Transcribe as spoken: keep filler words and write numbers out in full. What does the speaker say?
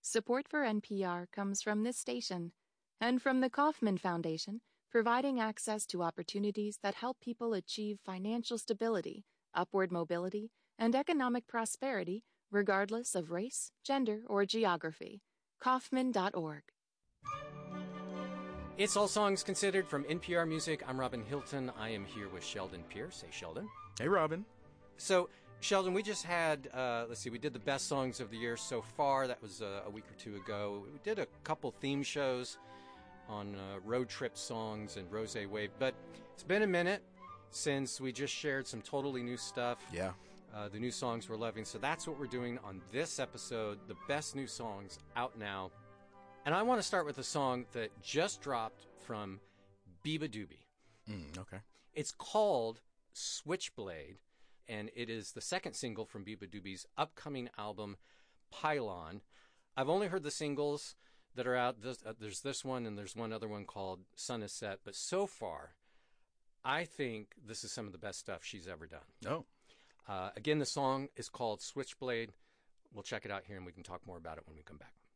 Support for N P R comes from this station and from the Kauffman Foundation, providing access to opportunities that help people achieve financial stability, upward mobility, and economic prosperity regardless of race, gender, or geography. Kauffman dot org. It's All Songs Considered from N P R Music. I'm Robin Hilton. I am here with Sheldon Pierce. Hey, Sheldon. Hey, Robin. So, Sheldon, we just had, uh, let's see, we did the best songs of the year so far. That was uh, a week or two ago. We did a couple theme shows on uh, road trip songs and Rose Wave. But it's been a minute since we just shared some totally new stuff. Yeah. Uh, the new songs we're loving. So that's what we're doing on this episode, the best new songs out now. And I want to start with a song that just dropped from beabadoobee. Mm, okay. It's called Switchblade, and it is the second single from beabadoobee's upcoming album, Pylon. I've only heard the singles that are out. There's, uh, there's this one, and there's one other one called Sun Is Set. But so far, I think this is some of the best stuff she's ever done. Oh. Uh, again, the song is called Switchblade. We'll check it out here, and we can talk more about it when we come back.